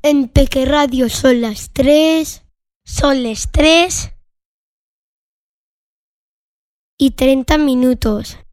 En Peque Radio son las 3. Son las 3:30.